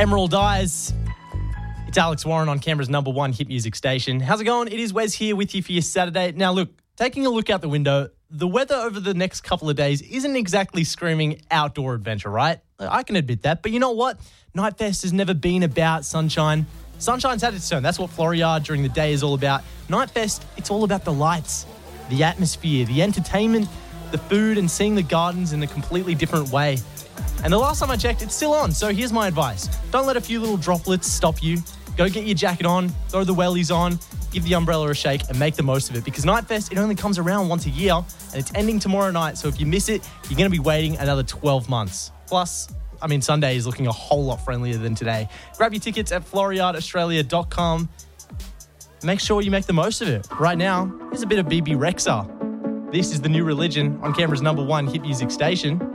Emerald Eyes. It's Alex Warren on Canberra's number one hit music station. How's it going? It is Wes here with you for your Saturday. Now, look, taking a look out the window, the weather over the next couple of days isn't exactly screaming outdoor adventure, right? I can admit that. But you know what? Nightfest has never been about sunshine. Sunshine's had its turn. That's what Floriade during the day is all about. Nightfest, it's all about the lights, the atmosphere, the entertainment, the food, and seeing the gardens in a completely different way. And the last time I checked, it's still on. So here's my advice. Don't let a few little droplets stop you. Go get your jacket on, throw the wellies on, give the umbrella a shake, and make the most of it. Because Nightfest, it only comes around once a year, and it's ending tomorrow night. So if you miss it, you're going to be waiting another 12 months. Plus, Sunday is looking a whole lot friendlier than today. Grab your tickets at floriadeaustralia.com. Make sure you make the most of it. Right now, here's a bit of BB Rexha. This is The New Religion on Canberra's number one hit music station.